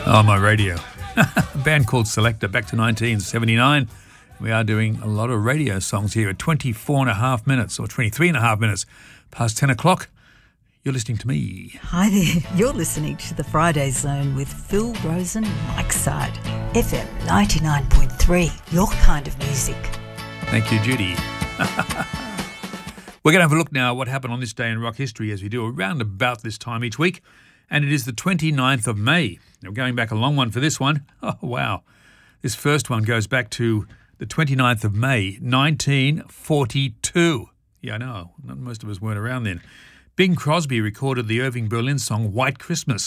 on my radio. A band called Selector, back to 1979. We are doing a lot of radio songs here at 24 and a half minutes or 23 and a half minutes past 10 o'clock. You're listening to me. Hi there. You're listening to the Friday Zone with Phil Rosen, Mike Side. FM 99.3, your kind of music. Thank you, Judy. We're going to have a look now at what happened on this day in rock history, as we do around about this time each week. And it is the 29th of May. Now, going back a long one for this one. Oh, wow. This first one goes back to the 29th of May, 1942. Yeah, I know. Most of us weren't around then. Bing Crosby recorded the Irving Berlin song White Christmas.